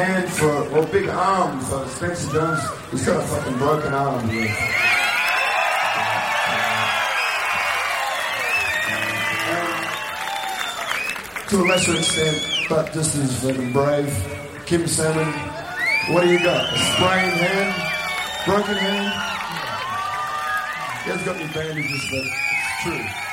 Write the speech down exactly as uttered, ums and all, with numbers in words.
hand for, or big arm for Spencer Jones. He's got a fucking broken arm here. And to a lesser extent, but just as fucking brave, Kim Salmon, what do you got? A sprained hand? Broken hand? He hasn't got any bandages, but it's true.